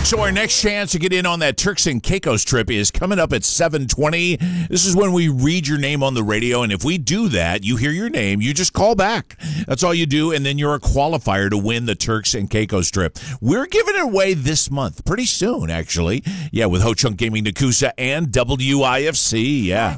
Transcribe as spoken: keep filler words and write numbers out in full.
So our next chance to get in on that Turks and Caicos trip is coming up at seven twenty. This is when we read your name on the radio, and if we do that, you hear your name, you just call back. That's all you do, and then you're a qualifier to win the Turks and Caicos trip. We're giving it away this month, pretty soon, actually. Yeah, with Ho Chunk Gaming Nakusa and W I F C, yeah.